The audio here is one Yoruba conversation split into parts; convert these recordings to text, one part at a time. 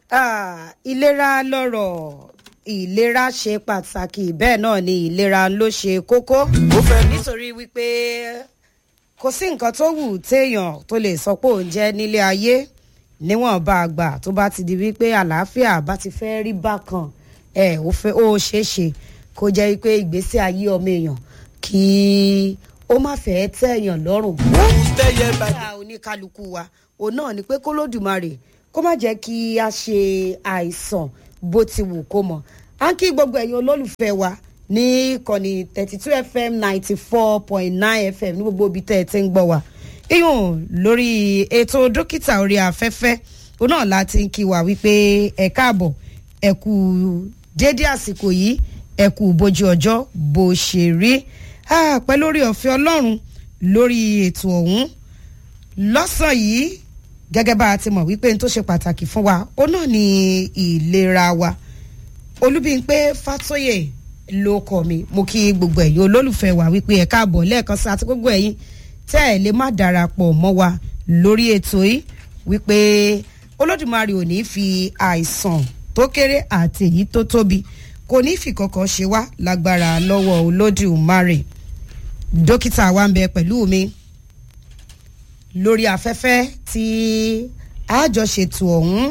ìlera lọ́rọ̀ ìlera ṣe pàtàkì bẹ́ẹ̀ náà ni ìlera ló ṣe kókó nítorí wípé kò sí nǹkan tó wù téèyàn tó lè sọ pé òun jẹ́ nílé ayé níwọ̀n bá a gbà tó bá ti di wípé àlàáfíà bá ti fẹ́ rí bákan ó ṣeé ṣe kó jẹ́ wípé ìgbésí ayé ọmọ èèyàn kí ó má fẹ́ tẹ̀yàn lọ́rùn. oníkálukú wa òun náà ni pé kólódùmarè kó má jẹ́ kí a ṣe àìsàn bó ti wù kó mọ̀. à ń kí gbogbo ẹ̀yin olólùfẹ́ wa ní ìkànnì 32 FM 94.9 FM ní gbogbo ibi tẹ́ ẹ ti ń gbọ́ wa. iyùn lórí ètò dókítà orí afẹ́fẹ́ òun náà láti ń kí wa wípé ẹ káàbọ̀ ẹ kú dédé àsìkò yìí ẹ kú bójú ọjọ́ bó ṣe rí pẹ̀lú orí ọ̀fẹ́ ọlọ́run lórí ètò ọ̀hún lọ́sàn yìí gẹ́gẹ́ bá a ti mọ̀ wípé n tó ṣe pàtàkì fún wa ó náà ní ìlera wa. Olúbímpé Fátóyè ló kọ mi mo kí gbogbo ẹ̀yin olólùfẹ́ wa wípé ẹ káàbọ̀ lẹ́ẹ̀kan sí àti gbogbo ẹ̀yin tẹ́ ẹ̀ lè má darapọ̀ mọ́ wa lórí ètò yìí wípé Olódùmarè ò ní fi àìsàn tó kéré àti èyí tó tóbi kò ní fi kankan ṣe wá lágbára lọ́wọ́ Olódùmarè. Dókítà wa ń bẹ pẹ̀lú mi lórí afẹ́fẹ́ tí àjọṣètò ọ̀hún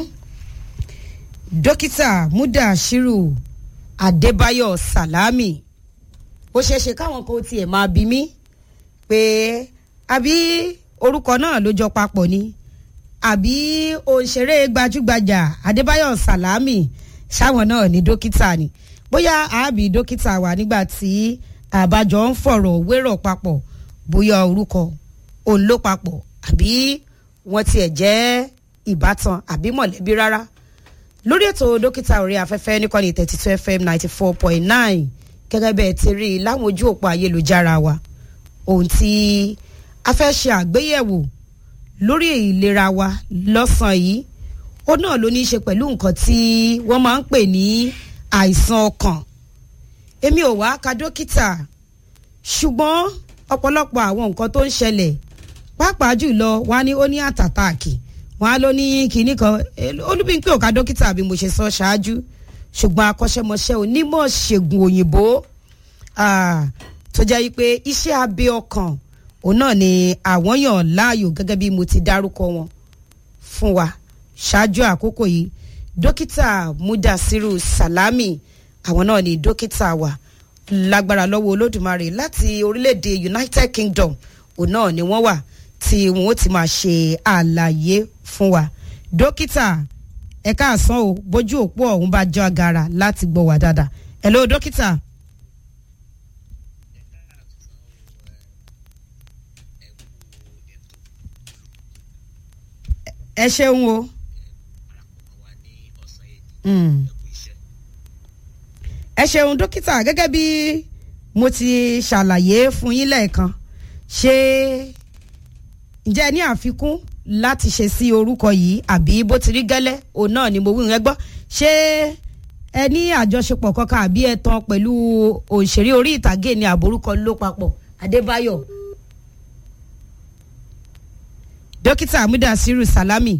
dókítà Mudashiru Adébáyọ̀ Sàlámì. Ó ṣeéṣe káwọn kan tiẹ̀ máa bí mi pé àbí orúkọ náà ló jọ papọ̀ ni àbí òṣèré gbajúgbajà Adébáyọ̀ Sàlámì ṣáwọn náà ní dókítà ni bóyá àbí dókítà wà nígbà tí àbájọ ń fọ̀rọ̀ wérọ̀ papọ̀ bóyá orúkọ òun ló papọ̀ àbí wọ́n tiẹ̀ jẹ́ ìbátan àbí mọ̀lẹ́bí rárá. Lórí ètò dókítà orí afẹ́fẹ́ níkànnì 32 FM 94.9 gẹ́gẹ́ bẹ́ẹ̀ ti rí i láwọn ojú òpó ayélujára wa ohun tí a fẹ́ ṣe àgbéyẹ̀wò lórí ìlera wa lọ́sàn-án yìí ó náà ló ní í ṣe pẹ̀lú nǹkan tí wọ́n máa ń pè ní àìsàn ọkàn. Èmi ò wá ka dókítà ṣùgbọ́n ọ̀pọ̀lọpọ̀ àwọn nǹkan tó ń ṣẹlẹ̀ pàápàá jùlọ wọn á ní ó ní àtàtàkì wọn á ló ní kinní kan. Olúbímpé ò ka dókítà bí mo ṣe sọ ṣáájú ṣùgbọ́n akọ́ṣẹ́mọṣẹ́ onímọ̀ ṣègùn òyìnbó tó jẹ́ wípé iṣẹ́ abẹ ọkàn òun náà ni àwọn yàn láàyò gẹ́gẹ́ bí mo ti dárúkọ wọn fún wa ṣáájú àkókò yìí. Dókítà Mudashiru Salami àwọn náà ni dókítà wa lágbára lọ́wọ́ Olódùmarè láti orílẹ̀-èdè United Kingdom òun náà ni wọ́n wà tí wọn ó ti máa ṣe àlàyé fún wa. Dókítà ẹ káàsán o bójú òpó ọ̀hún bá jọ agara láti gbọ́ wa dáadáa. Hello dókítà. ẹ ṣeun o. ẹ ṣeun dókítà gẹ́gẹ́ bí mo ti ṣàlàyé fún yín lẹ́ẹ̀kan ṣé ǹjẹ́ ẹ ní àfikún láti ṣe sí orúkọ yìí àbí bó ti rí gẹ́lẹ́ òun náà ni mo wí rẹ gbọ́ ṣé ẹ ní àjọṣepọ̀ kankan àbí ẹ tán pẹ̀lú òṣèré orí ìtàgé ní àbórúkọ ló papọ̀ Adébáyọ̀. Dókítà Mudashiru Salami.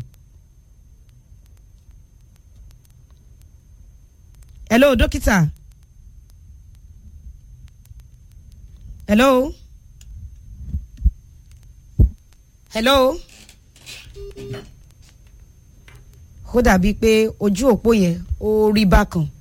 Hello dókítà. Hello. Hello. Ó dàbí pé ojú òpó yẹn ó rí bákan.